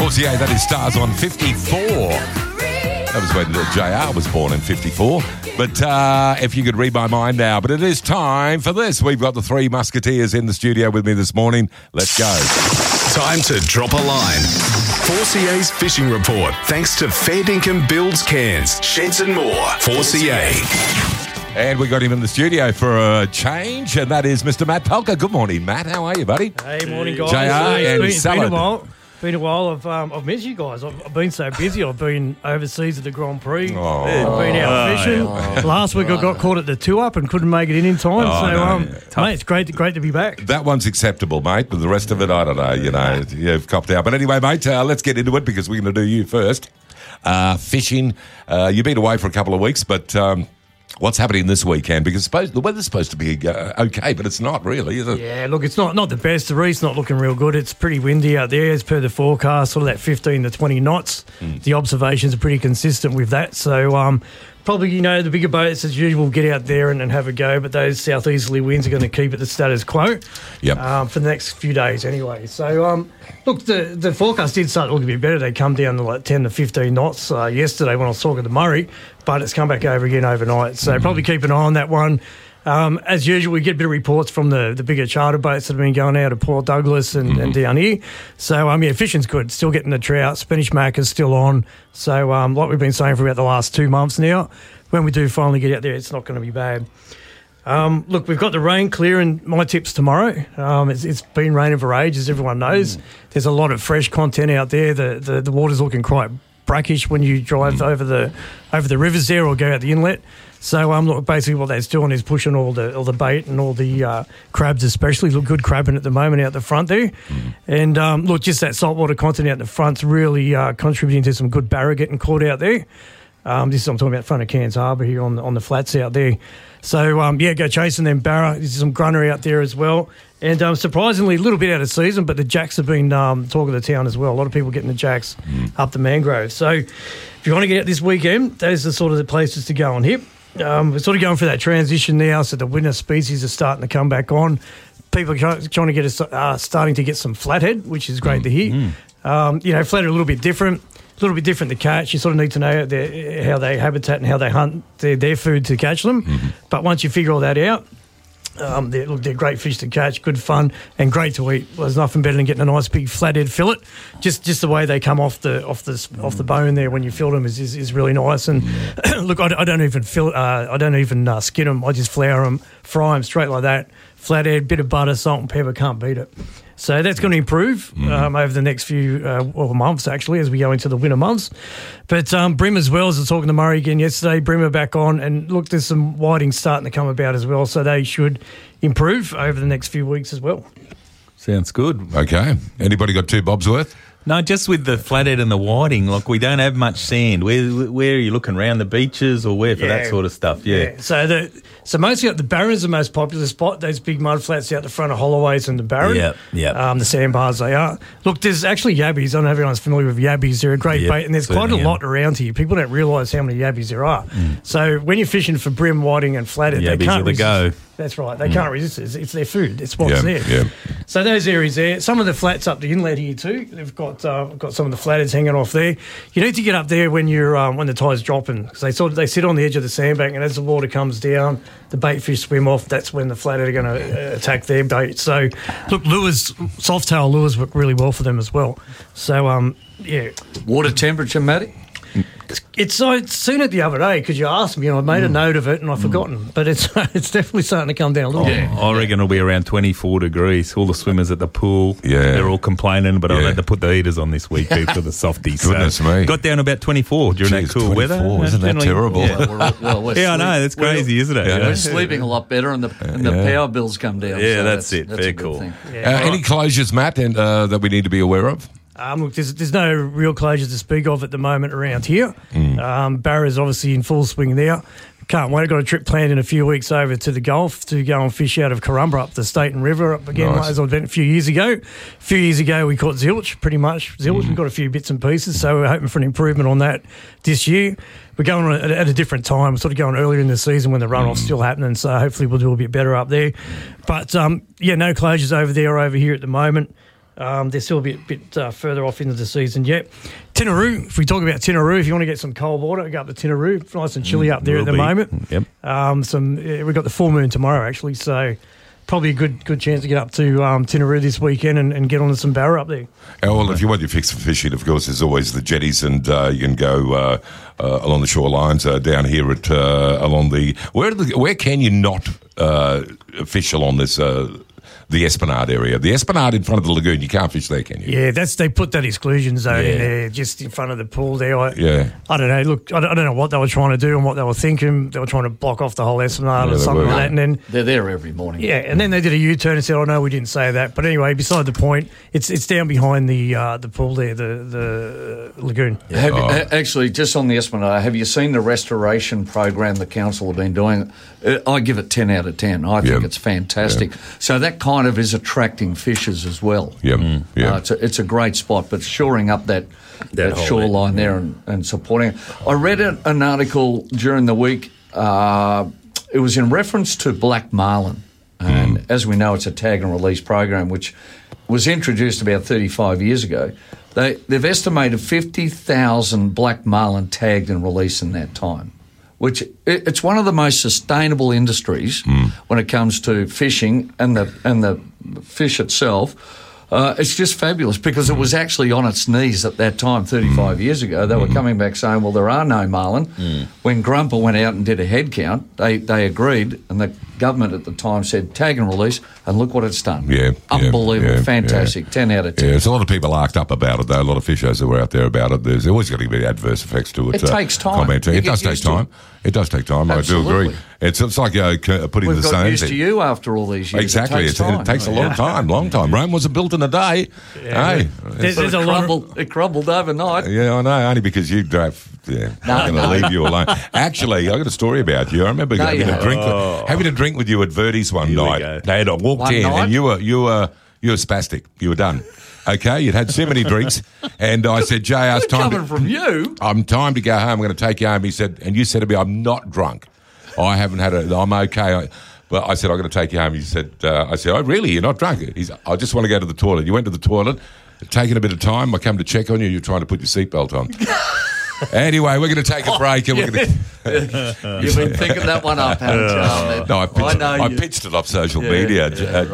4CA, that is Stars on 54. That was when JR was born in 54. But if you could read my mind now. But it is time for this. We've got the three Musketeers in the studio with me this morning. Let's go. Time to drop a line. 4CA's fishing report, thanks to Fair Dinkum Builds Cairns, Sheds and more. 4CA. And we got him in the studio for a change, and that is Mr. Matt Pelker. Good morning, Matt. How are you, buddy? Hey, morning, guys. JR and it's Salad. Been a while. I've missed you guys. I've been so busy. I've been overseas at the Grand Prix. Oh. I've been out fishing. Last week I got caught at the 2-up and couldn't make it in time. Mate, it's great to be back. That one's acceptable, mate, but the rest of it, I don't know. You've copped out. But anyway, mate, let's get into it because we're going to do you first. Fishing. You've been away for a couple of weeks, but what's happening this weekend? Because the weather's supposed to be okay, but it's not really, is it? Yeah, look, it's not the best. The reef's not looking real good. It's pretty windy out there as per the forecast, sort of that 15 to 20 knots. The observations are pretty consistent with that. So probably, the bigger boats as usual get out there and have a go, but those southeasterly winds are going to keep it the status quo for the next few days anyway. So, look, the forecast did start to look a bit better. They come down to like 10 to 15 knots yesterday when I was talking to Murray, but it's come back over again overnight. So probably keep an eye on that one. As usual, we get a bit of reports from the bigger charter boats that have been going out of Port Douglas and down here. So, fishing's good. Still getting the trout. Spanish mac is still on. So, like we've been saying for about the last 2 months now, when we do finally get out there, it's not going to be bad. Look, we've got the rain clearing. My tips tomorrow. It's been raining for ages, everyone knows. There's a lot of fresh content out there. The water's looking quite brackish when you drive over the rivers there or go out the inlet. So look, basically what that's doing is pushing all the bait and all the crabs especially. Look, good crabbing at the moment out the front there. And look, just that saltwater content out the front's really contributing to some good barra getting caught out there. I'm talking about front of Cairns Harbour here on the flats out there. So, go chasing them barra. There's some grunner out there as well. And surprisingly, a little bit out of season, but the jacks have been talk of the town as well. A lot of people getting the jacks up the mangrove. So if you want to get out this weekend, those are sort of the places to go and hit. We're sort of going through that transition now, so the winter species are starting to come back on. People are trying to get starting to get some flathead, which is great to hear. Flathead a little bit different to catch. You sort of need to know how they habitat and how they hunt their food to catch them. But once you figure all that out, they're great fish to catch, good fun, and great to eat. Well, there's nothing better than getting a nice big flathead fillet. Just the way they come off the bone there when you fillet them is really nice. And look, I don't even skin them. I just flour them, fry them straight like that. Flathead, bit of butter, salt and pepper, can't beat it. So that's going to improve over the next few months, actually, as we go into the winter months. But bream as well, as I was talking to Murray again yesterday, bream are back on. And look, there's some whiting starting to come about as well, so they should improve over the next few weeks as well. Sounds good. Okay. Anybody got 2 bobs worth? No, just with the flathead and the whiting, look, we don't have much sand. Where are you looking, around the beaches or where for that sort of stuff? Yeah. So mostly the Barron's the most popular spot, those big mud flats out the front of Holloways and the Barron. Yeah. The sandbars they are. Look, there's actually yabbies. I don't know if everyone's familiar with yabbies. They're a great bait, and there's quite a lot around here. People don't realise how many yabbies there are. So when you're fishing for bream, whiting and flathead, the they can't resist. Go. That's right. They can't resist it. It's their food. It's what's there. Yeah. So those areas there. Some of the flats up the inlet here too. They've got some of the flatheads hanging off there. You need to get up there when you're when the tide's dropping, because they sit on the edge of the sandbank, and as the water comes down, the bait fish swim off. That's when the flathead are going to attack their bait. So look, soft tail lures work really well for them as well. So Water temperature, Matty? It's seen it the other day because you asked me, and I made a note of it and I've forgotten. But it's definitely starting to come down a little bit. I reckon it'll be around 24 degrees. All the swimmers at the pool, they're all complaining, but I had to put the heaters on this week too for the softies. Goodness me. Got down about 24 during that cool 24, weather. Isn't that terrible? I know, that's crazy, isn't it? We're sleeping a lot better, and the power bills come down. Yeah, so that's it. That's Very a good cool. thing. Any closures, Matt, that we need to be aware of? Look, there's no real closure to speak of at the moment around here. Barra's obviously in full swing now. Can't wait. I've got a trip planned in a few weeks over to the Gulf to go and fish out of Corumba up the Staten River up again, as I went a few years ago. A few years ago, we caught zilch, pretty much. Zilch, we got a few bits and pieces, so we're hoping for an improvement on that this year. We're going at a different time. We're sort of going earlier in the season when the runoff's still happening, so hopefully we'll do a bit better up there. But, no closures over there or over here at the moment. They're still a bit further off into the season yet. Tinaroo, if we talk about Tinaroo, if you want to get some cold water, go up to Tinaroo. It's nice and chilly up there at the moment. Yep. We've got the full moon tomorrow, actually, so probably a good chance to get up to Tinaroo this weekend and get onto some barra up there. Well, if you want your fix for fishing, of course, there's always the jetties, and you can go along the shorelines down here at along the where can you not fish along this the Esplanade area. The Esplanade in front of the lagoon, you can't fish there, can you? Yeah, they put that exclusion zone in there, just in front of the pool there. I don't know. Look, I don't know what they were trying to do and what they were thinking. They were trying to block off the whole Esplanade or something like that. And then they're there every morning. Yeah, and then they did a U-turn and said, "Oh no, we didn't say that." But anyway, beside the point, it's down behind the pool there, the lagoon. Yeah. Actually, just on the Esplanade, have you seen the restoration program the council have been doing? I give it 10 out of 10. I think it's fantastic. So that kind of is attracting fishers as well. It's a great spot, but shoring up that shoreline there and supporting it. I read an article during the week. It was in reference to black marlin. And as we know, it's a tag and release program, which was introduced about 35 years ago. They've estimated 50,000 black marlin tagged and released in that time, which it's one of the most sustainable industries when it comes to fishing and the fish itself. It's just fabulous because it was actually on its knees at that time, 35 years ago. They were coming back saying, well, there are no marlin. When Grumper went out and did a head count, they agreed, and the government at the time said tag and release, and look what it's done. Unbelievable, fantastic, 10 out of 10. Yeah, there's a lot of people arced up about it, though. A lot of fishers that were out there about it. There's always going to be adverse effects to it. It takes time. It does take time. It does take time. Absolutely. I do agree. It's like putting We've the got same used to you after all these years. Exactly. It takes a long time. Rome wasn't built in a day. Yeah, hey, it crumbled overnight. Yeah, I know. Only because you drove. Yeah, I'm going to leave you alone. Actually, I got a story about you. I remember having a drink with you at Verdi's one night. And I walked in, and you were spastic. You were done. Okay, you'd had so many drinks, and I said, "Jay, it's time coming from you. I'm time to go home. I'm going to take you home." He said, and you said to me, "I'm not drunk. I haven't had it. I'm okay." But I said, "I'm going to take you home." He said, "I said, oh really? You're not drunk?" He said, "I just want to go to the toilet." You went to the toilet. Taking a bit of time. I come to check on you. You're trying to put your seatbelt on. Anyway, we're going to take a break. And we're going to... You've been thinking that one up, haven't you? No, I pitched it off social media.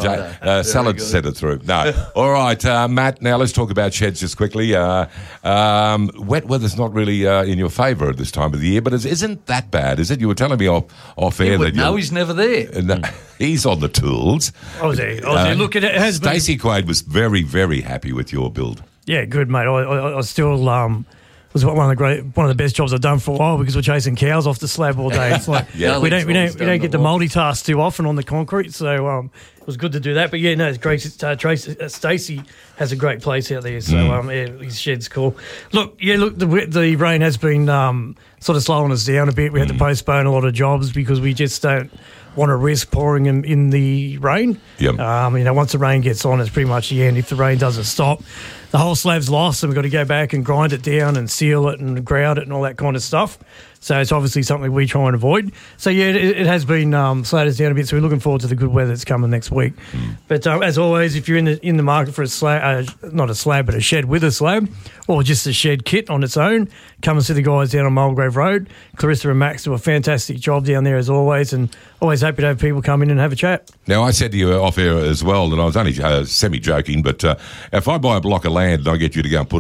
Salad sent it through. No. All right, Matt, now let's talk about sheds just quickly. Wet weather's not really in your favour at this time of the year, but it isn't that bad, is it? You were telling me off air that he's never there. He's on the tools. I was there. Look, it has been... Stacey Quaid was very, very happy with your build. Yeah, good, mate. I still... was one of the best jobs I've done for a while because we're chasing cows off the slab all day. It's like we don't get to multitask too often on the concrete, so it was good to do that. But yeah, no, it's great. Stacey has a great place out there, so his shed's cool. Look, the rain has been sort of slowing us down a bit. We had to postpone a lot of jobs because we just don't want to risk pouring them in the rain. Once the rain gets on, it's pretty much the end. If the rain doesn't stop, the whole slab's lost, and we've got to go back and grind it down and seal it and grout it and all that kind of stuff. So it's obviously something we try and avoid. So yeah, it has been slowed us down a bit. So we're looking forward to the good weather that's coming next week. But as always, if you're in the market for a slab, not a slab, but a shed with a slab, or just a shed kit on its own, come and see the guys down on Mulgrave Road. Clarissa and Max do a fantastic job down there as always, and always happy to have people come in and have a chat. Now, I said to you off air as well that I was only semi-joking, but if I buy a block of land and I get you to go and put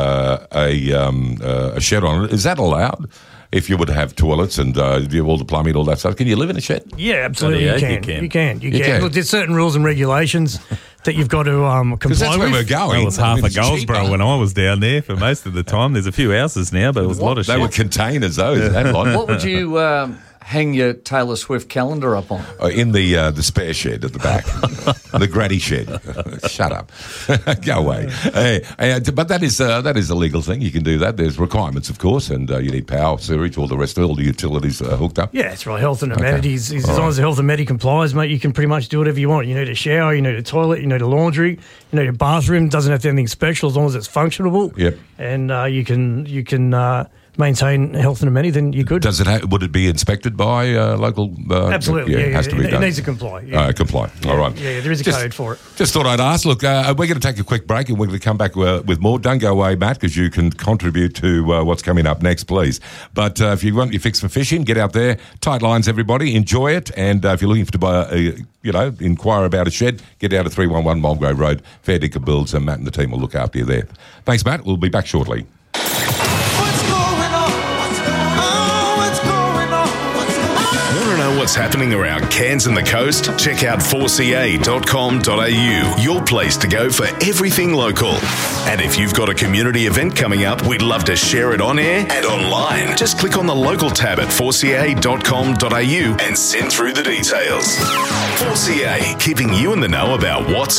a shed on it, is that allowed? If you would have toilets and do all the plumbing, all that stuff, can you live in a shed? Yeah, absolutely. You can. Look, there's certain rules and regulations that you've got to comply with. That's where we're going. It was half a Goldsboro when I was down there for most of the time. There's a few houses now, but it was a lot of sheds. They were containers, though. What would you hang your Taylor Swift calendar up on? In the spare shed at the back. The granny shed. Shut up. Go away. But that is a legal thing. You can do that. There's requirements, of course, and you need power, sewage, all the rest of it, all the utilities hooked up. Yeah, it's right. Health and amenities. As long as the health and amenities complies, mate, you can pretty much do whatever you want. You need a shower, you need a toilet, you need a laundry, you need a bathroom. It doesn't have to be anything special as long as it's functionable. Yep. And you can maintain health and amenity, then you're good. Would it be inspected by local? Absolutely, it has to be done. It needs to comply. Yeah. Comply. All right. Yeah, there is a code for it. Just thought I'd ask. Look, we're going to take a quick break and we're going to come back with more. Don't go away, Matt, because you can contribute to what's coming up next, please. But if you want your fix for fishing, get out there. Tight lines, everybody. Enjoy it. And if you're looking to buy inquire about a shed, get out of 311 Mulgrave Road. Fair Dinkum Builds, and Matt and the team will look after you there. Thanks, Matt. We'll be back shortly. What's happening around Cairns and the coast? Check out 4ca.com.au, your place to go for everything local. And if you've got a community event coming up, we'd love to share it on air and online. Just click on the local tab at 4ca.com.au and send through the details. 4CA, keeping you in the know about what's